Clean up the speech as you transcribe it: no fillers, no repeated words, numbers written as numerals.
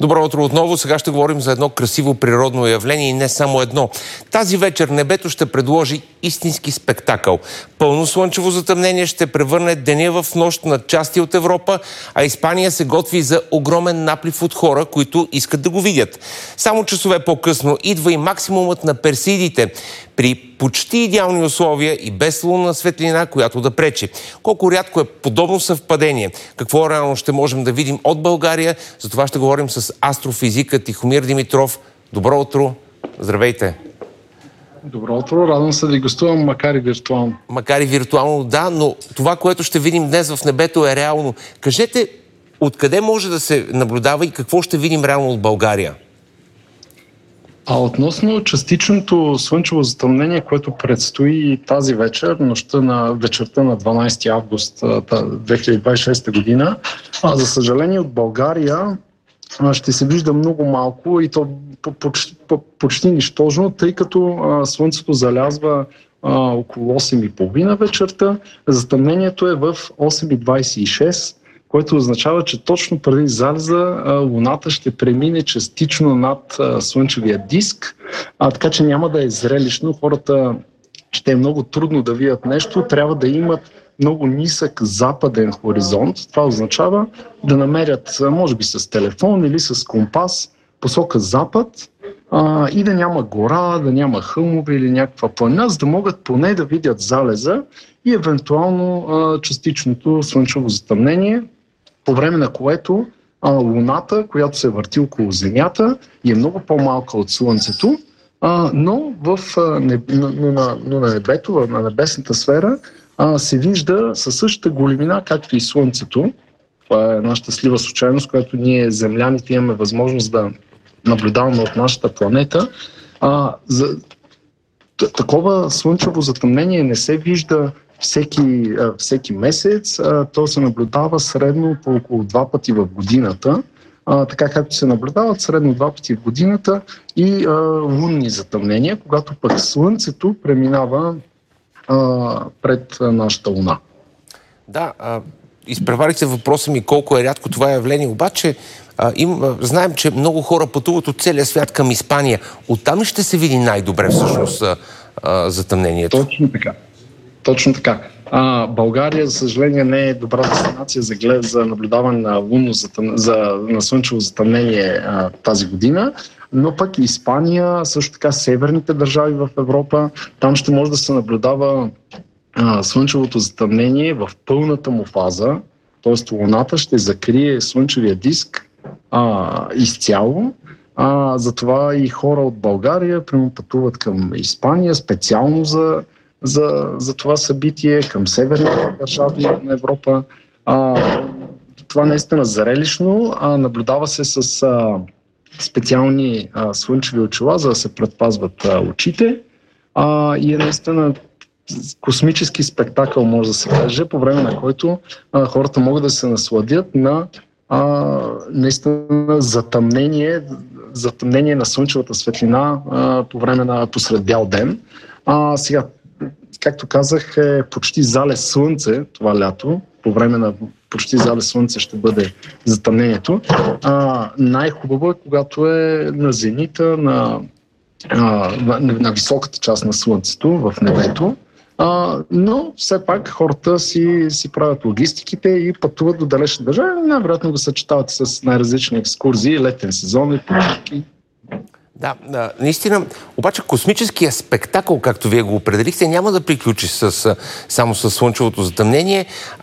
Добро утро отново. Сега ще говорим за едно красиво природно явление и не само едно. Тази вечер небето ще предложи истински спектакъл. Пълно слънчево затъмнение ще превърне деня в нощ на части от Европа, а Испания се готви за огромен наплив от хора, които искат да го видят. Само часове по-късно идва и максимумът на Персеидите при почти идеални условия и без лунна светлина, която да пречи. Колко рядко е подобно съвпадение? Какво реално ще можем да видим от България? За това ще говорим с астрофизика Тихомир Димитров. Добро утро! Здравейте! Добро утро! Радвам се да ви гостувам, макар и виртуално. Макар и виртуално, да, но това, което ще видим днес в небето е реално. Кажете, откъде може да се наблюдава и какво ще видим реално от България? Относно частичното слънчево затъмнение, което предстои тази вечер, вечерта на 12 август 2026 година, за съжаление от България ще се вижда много малко и то почти нищожно, тъй като слънцето залязва около 8:30 вечерта. Затъмнението е в 8:26, което означава, че точно преди залеза Луната ще премине частично над слънчевия диск, така че няма да е зрелищно. Хората ще е много трудно да видят нещо, трябва да имат много нисък западен хоризонт. Това означава да намерят, може би с телефон или с компас, посока запад и да няма гора, да няма хълмове или някаква планина, за да могат поне да видят залеза и евентуално частичното слънчево затъмнение, по време на което Луната, която се върти около Земята, е много по-малка от Слънцето, но на небето, на небесната сфера, се вижда със същата големина, както и Слънцето. Това е една щастлива случайност, която ние, земляните, имаме възможност да наблюдаваме от нашата планета. Такова слънчево затъмнение не се вижда всеки месец. То се наблюдава средно по около 2 пъти в годината, така както се наблюдават средно 2 пъти в годината и лунни затъмнения, когато пък Слънцето преминава пред нашата Луна. Да, изпреварих се въпроса ми колко е рядко това явление, обаче знаем, че много хора пътуват от целия свят към Испания. Оттам ще се види най-добре всъщност затъмнението. Точно така. България, за съжаление, не е добра дестинация за наблюдаване на слънчево затъмнение тази година, но пък и Испания, също така северните държави в Европа, там ще може да се наблюдава слънчевото затъмнение в пълната му фаза, т.е. Луната ще закрие слънчевия диск изцяло. Затова и хора от България пътуват към Испания специално за това събитие, към северните държави на Европа. Това наистина зрелищно. Наблюдава се с специални слънчеви очила, за да се предпазват очите. И е наистина космически спектакъл, може да се каже, по време на който хората могат да се насладят на наистина затъмнение на слънчевата светлина по време на посред бял ден. Сега, както казах, е почти залез слънце това лято. По време на почти залез слънце ще бъде затъмнението. Най-хубаво е, когато е на зенита, на високата част на слънцето в небето. Но все пак хората си правят логистиките и пътуват до далечни държави. Най-вероятно го съчетават с най-различни екскурзии, летен сезон и почивки. Да, наистина. Обаче космическия спектакъл, както вие го определихте, няма да приключи само с слънчевото затъмнение.